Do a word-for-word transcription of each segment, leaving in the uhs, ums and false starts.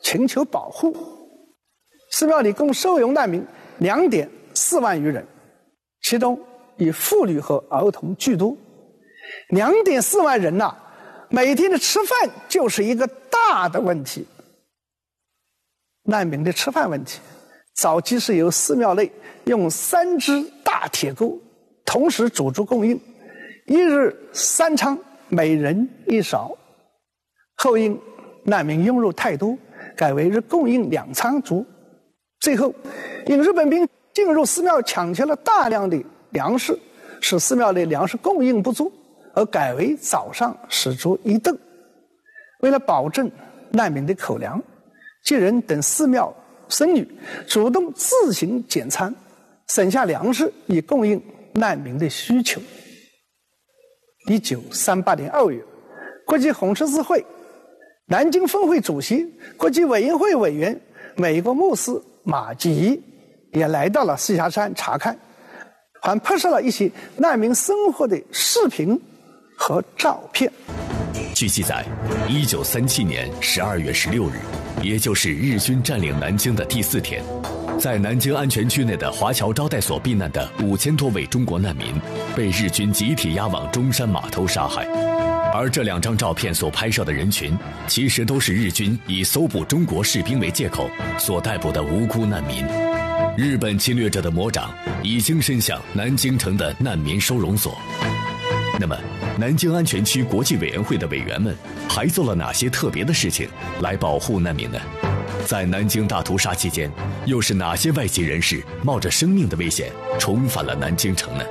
请求保护。寺庙里共收容难民两点四万余人，其中以妇女和儿童居多。两点四万人呐、啊，每天的吃饭就是一个大的问题。难民的吃饭问题，早期是由寺庙内用三只大铁锅同时煮煮供应，一日三餐，每人一勺。后因难民涌入太多，改为日供应两餐足。最后，因日本兵进入寺庙抢劫了大量的粮食，使寺庙内粮食供应不足，而改为早上食足一顿。为了保证难民的口粮，济人等寺庙僧侣主动自行减餐，省下粮食以供应难民的需求。一九三八年二月，国际红十字会南京分会主席、国际委员会委员美国牧师马吉也来到了栖霞山查看，还拍摄了一些难民生活的视频和照片。 据记载，一九三七年十二月十六日，也就是日军占领南京的第四天，在南京安全区内的华侨招待所避难的五千多位中国难民，被日军集体押往中山码头杀害。而这两张照片所拍摄的人群，其实都是日军以搜捕中国士兵为借口所逮捕的无辜难民。日本侵略者的魔掌已经伸向南京城的难民收容所。那么，南京安全区国际委员会的委员们还做了哪些特别的事情来保护难民呢？在南京大屠杀期间，又是哪些外籍人士冒着生命的危险重返了南京城呢？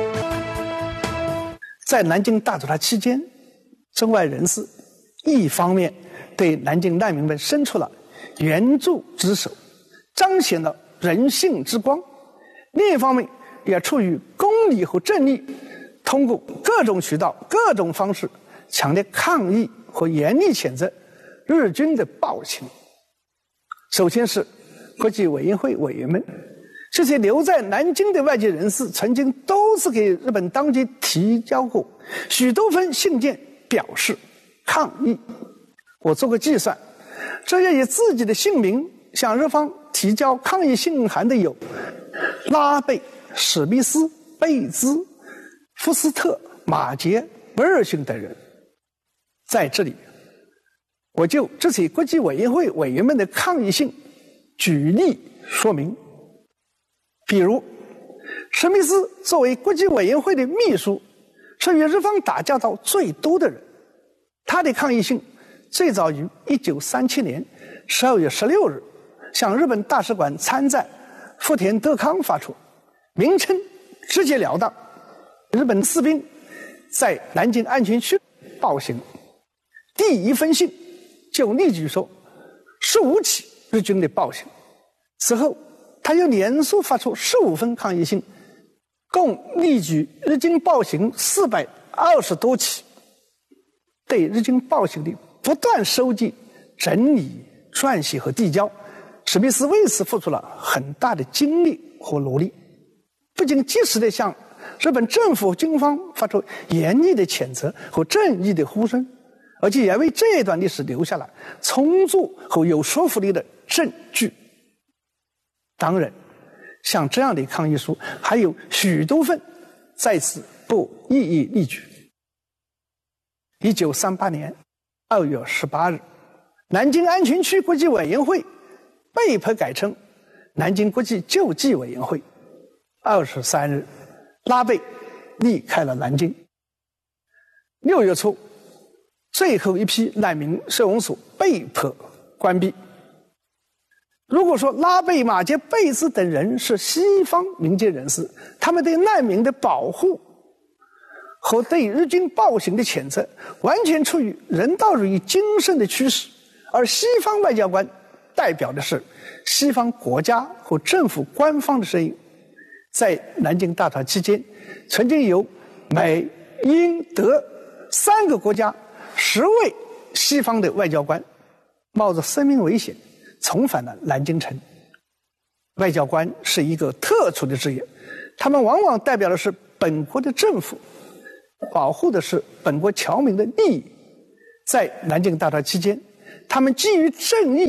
在南京大屠杀期间，中外人士一方面对南京难民们伸出了援助之手，彰显了人性之光；另一方面也出于公理和正义，通过各种渠道、各种方式强烈抗议和严厉谴责日军的暴行。首先是国际委员会委员们，这些留在南京的外籍人士曾经多次给日本当局提交过许多封信件，表示抗议。我做过计算，这些以自己的姓名向日方提交抗议信函的有拉贝、史密斯、贝兹、福斯特、马杰、威尔逊等人。在这里，我就这些国际委员会委员们的抗议信举例说明。比如，史密斯作为国际委员会的秘书，是与日方打交道最多的人。他的抗议信最早于一九三七年十二月十六日向日本大使馆参赞福田德康发出，名称直截了当：日本士兵在南京安全区暴行。第一封信就例举说十五起日军的暴行。此后，他又连续发出十五封抗议信，共例举日军暴行四百二十多起。对日军暴行的不断收集、整理、撰写和递交，史密斯为此付出了很大的精力和努力，不仅及时地向日本政府军方发出严厉的谴责和正义的呼声，而且也为这段历史留下了充足和有说服力的证据。当然，像这样的抗议书还有许多份，在此不一一例举。一九三八年二月十八日，南京安全区国际委员会被迫改称南京国际救济委员会。二十三日，拉贝离开了南京。六月初，最后一批难民收容所被迫关闭。如果说拉贝、马杰、贝兹等人是西方民间人士，他们对难民的保护和对日军暴行的谴责完全出于人道主义精神的驱使，而西方外交官代表的是西方国家和政府官方的声音。在南京大屠杀期间，曾经有美、英、德三个国家十位西方的外交官冒着生命危险重返了南京城。外交官是一个特殊的职业，他们往往代表的是本国的政府，保护的是本国侨民的利益。在南京大屠杀期间，他们基于正义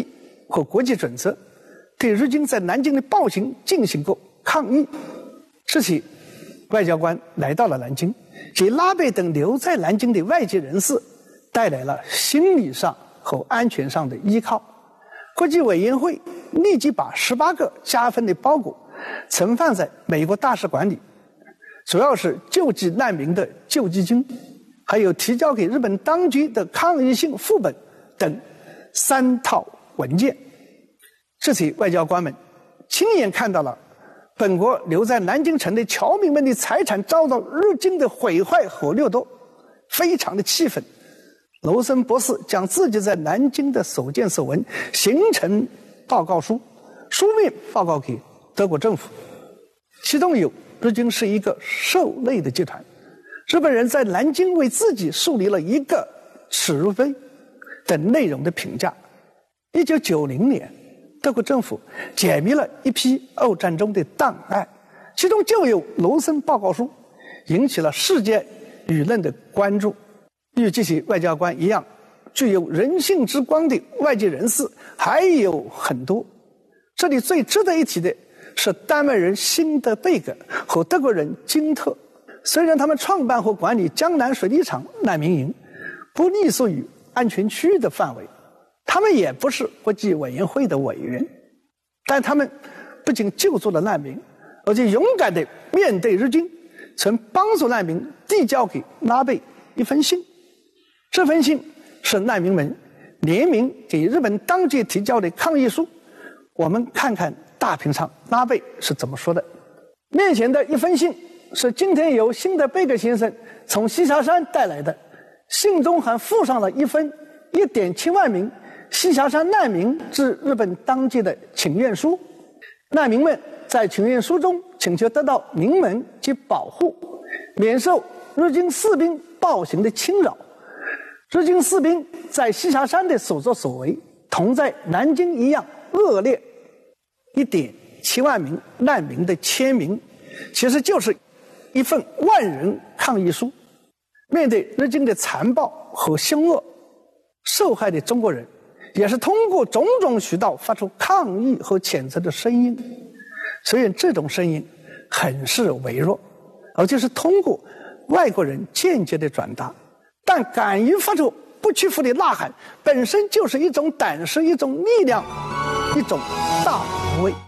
和国际准则，对日军在南京的暴行进行过抗议。这起外交官来到了南京，给拉贝等留在南京的外籍人士带来了心理上和安全上的依靠。国际委员会立即把十八个加分的包裹存放在美国大使馆里，主要是救济难民的救济金，还有提交给日本当局的抗议信副本等三套文件。这些外交官们亲眼看到了本国留在南京城的侨民们的财产遭到日军的毁坏和掠夺，非常的气愤。罗森博士将自己在南京的所见所闻形成报告书，书面报告给德国政府，其中有日军是一个受累的集团，日本人在南京为自己树立了一个耻辱碑等内容的评价。一九九零年，德国政府解密了一批二战中的档案，其中就有罗森报告书，引起了世界舆论的关注。与这些外交官一样，具有人性之光的外籍人士还有很多。这里最值得一提的是丹麦人辛德贝格和德国人金特。虽然他们创办和管理江南水利厂难民营，不隶属于安全区域的范围，他们也不是国际委员会的委员，但他们不仅救助了难民，而且勇敢地面对日军，曾帮助难民递交给拉贝一封信。这封信是难民们联名给日本当局提交的抗议书。我们看看大屏上拉贝是怎么说的。面前的一封信是今天由辛德贝格先生从西霞山带来的，信中还附上了一封 一点七万名西霞山难民致日本当局的请愿书。难民们在请愿书中请求得到临门及保护，免受日军士兵暴行的侵扰。日军士兵在西霞山的所作所为同在南京一样恶劣。 一点七万名难民的签名其实就是一份万人抗议书。面对日军的残暴和凶恶，受害的中国人也是通过种种渠道发出抗议和谴责的声音。虽然这种声音很是微弱，而且是通过外国人间接的转达，但敢于发出不屈服的呐喊，本身就是一种胆识，一种力量，一种大无畏。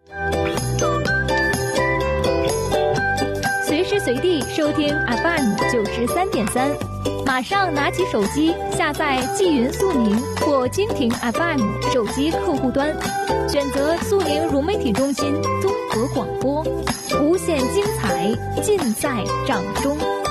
随时随地收听 F M 九十三点三，马上拿起手机下载纪云速宁或蜻蜓 F M 手机客户端，选择速宁融媒体中心综合广播，无限精彩尽在掌中。